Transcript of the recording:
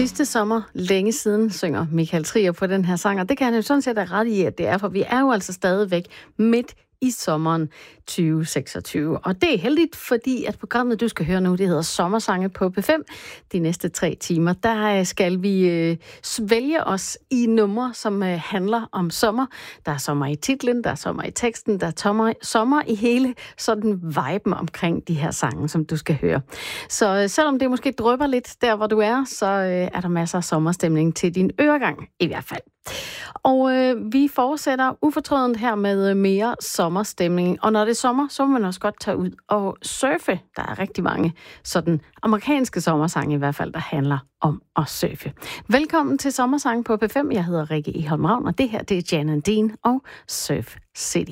Sidste sommer, længe siden, synger Michael Trier på den her sang, og det kan han jo sådan set have ret i, at det er, for vi er jo altså stadigvæk midt i sommeren 2026. Og det er heldigt, fordi at programmet, du skal høre nu, det hedder Sommersange på P5. De næste 3 timer, der skal vi vælge os i numre, som handler om sommer. Der er sommer i titlen, der er sommer i teksten, der er sommer i hele sådan viben omkring de her sange, som du skal høre. Så selvom det måske drypper lidt der, hvor du er, så er der masser af sommerstemning til din øregang i hvert fald. Og vi fortsætter ufortrødent her med mere sommerstemning. Og når det er sommer, så må man også godt tage ud og surfe. Der er rigtig mange sådan amerikanske sommersange i hvert fald, der handler om at surfe. Velkommen til Sommersang på P5. Jeg hedder Rikke Egholm Ravn, og det her det er Jan and Dean og Surf City.